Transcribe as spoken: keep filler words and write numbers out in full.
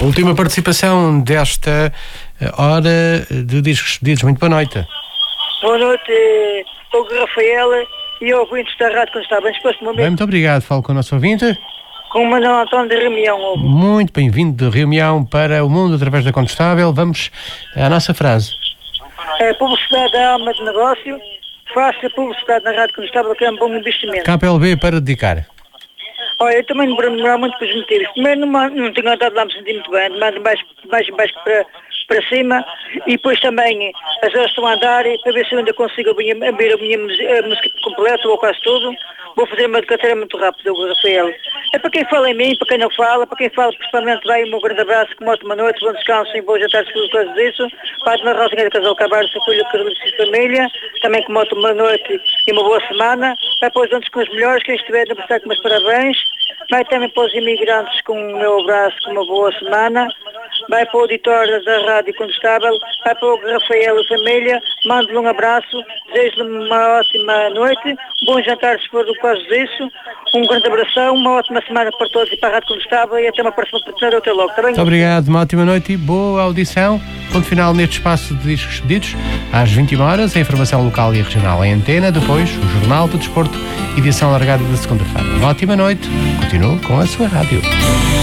Última participação desta hora de Discos Despedidos. Muito boa noite. Boa noite, Hugo Rafael e ouvintes da Rádio quando está bem disposto no momento. Bem, muito obrigado. Falo com o nosso ouvinte. Com o Manuel António de Reunião, Hugo. Muito bem-vindo de Reunião para o mundo através da Contestável. Vamos à nossa frase. É, publicidade é alma de negócio. Faça publicidade na Rádio Contestável, que é um bom investimento. K P L B para dedicar. Olha, eu também me demorar muito para os motivos. Primeiro, não, não tenho andado lá, me senti muito bem, de baixo, baixo, baixo para, para cima, e depois também as horas estão a andar, e para ver se eu ainda consigo abrir a minha, a minha a música completa, ou quase tudo. Vou fazer uma carteira muito rápida, Hugo Rafael. É para quem fala em mim, para quem não fala, para quem fala principalmente, vai um meu grande abraço, com uma ótima noite, bom descanso e boas jantares por causa disso. Para a Rosinha do Casal Cabardo, seu filho, Carlos e família, também com uma ótima noite e uma boa semana. Vai para os outros com os melhores, quem estiver a prestar com meus parabéns. Vai também para os imigrantes com o meu abraço, com uma boa semana. Vai para o auditório da Rádio Contestável, vai para o Rafael e família, mando-lhe um abraço, desejo-lhe uma ótima noite, bom jantar se for do caso disso, um grande abração, uma ótima semana para todos e para a Rádio Contestável e até uma próxima oportunidade, até logo, está bem? Muito obrigado, uma ótima noite e boa audição. Ponto final neste espaço de Discos Despedidos. Às vinte e uma horas, a informação local e regional em antena, depois o Jornal do Desporto, edição largada da segunda-feira. Uma ótima noite, continue com a sua rádio.